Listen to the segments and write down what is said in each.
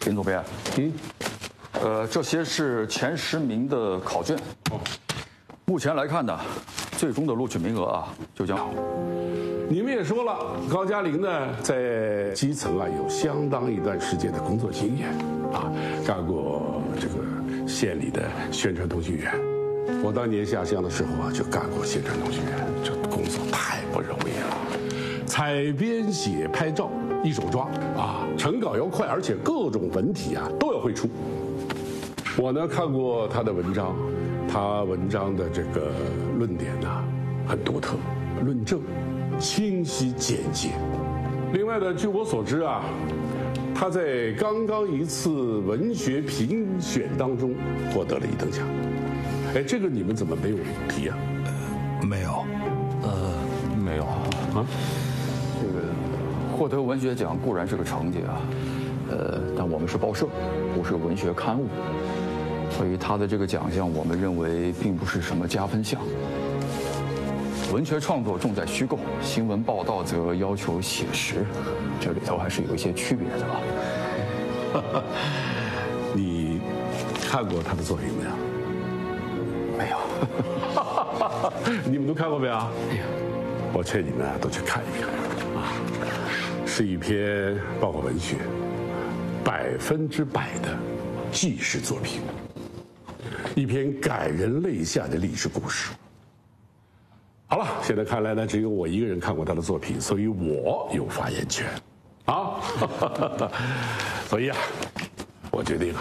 林总编，这些是前10名的考卷。目前来看呢，最终的录取名额啊，就将。 你们也说了，高嘉玲呢，在基层啊有相当一段时间的工作经验啊，干过这个县里的宣传通讯员。我当年下乡的时候啊，就干过宣传通讯员，这工作太不容易了，采编写拍照一手抓啊，成稿要快，而且各种文体啊都要会出。我呢看过他的文章，他文章的这个论点呢很独特，论证清晰简洁。另外呢，据我所知啊，他在刚刚一次文学评选当中获得了1等奖。哎，这个你们怎么没有提啊？ 没有， 没有啊。这个获得文学奖固然是个成绩啊，但我们是报社，不是文学刊物，所以他的这个奖项，我们认为并不是什么加分项。文学创作重在虚构，新闻报道则要求写实，这里头还是有一些区别的吧。 你看过他的作品没有？ 没有。 你们都看过没有？我劝你们都去看一看啊，是一篇报告文学100%的纪实作品，一篇感人泪下的历史故事。好了，现在看来呢，只有我一个人看过他的作品，所以我有发言权啊。所以啊，我决定啊。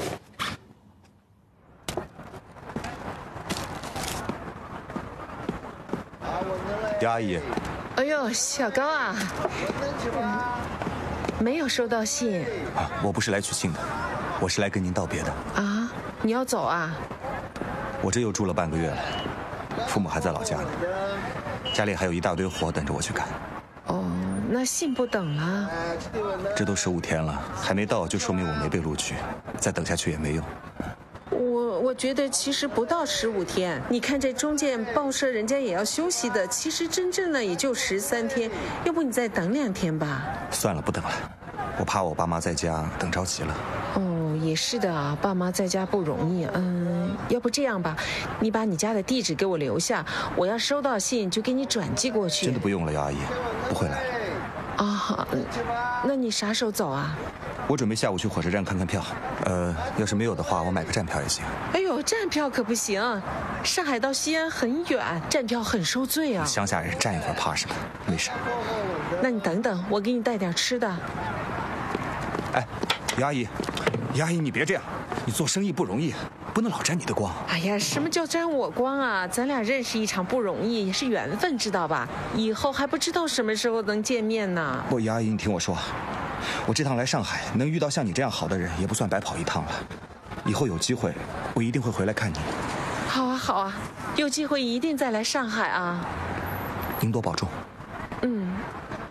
姚阿姨， 哎呦，小高啊，没有收到信啊，我不是来取信的，我是来跟您道别的。 啊？你要走啊？ 我这又住了半个月了，父母还在老家呢，家里还有一大堆活等着我去干。 哦，那信不等了？ 这都15天了，还没到，就说明我没被录取，再等下去也没用。 我觉得其实不到15天，你看这中间报社人家也要休息的，其实真正的也就13天，要不你再等2天吧？ 算了，不等了，我怕我爸妈在家等着急了。 哦，也是的啊，爸妈在家不容易。要不这样吧，你把你家的地址给我留下，我要收到信就给你转寄过去。 真的不用了，姚阿姨，不会来。 啊，那你啥时候走啊？ 我准备下午去火车站看看票，要是没有的话，我买个站票也行。 哎呦，站票可不行，上海到西安很远，站票很受罪啊。 乡下人站一会儿怕什么？没事。 那你等等，我给你带点吃的。 哎，姚阿姨，姚阿姨，你别这样，你做生意不容易，不能老沾你的光。 哎呀，什么叫沾我光啊？咱俩认识一场不容易，也是缘分，知道吧？以后还不知道什么时候能见面呢。 不，姚阿姨，你听我说，我这趟来上海，能遇到像你这样好的人，也不算白跑一趟了。以后有机会，我一定会回来看你。 好啊，好啊，有机会一定再来上海啊。 您多保重。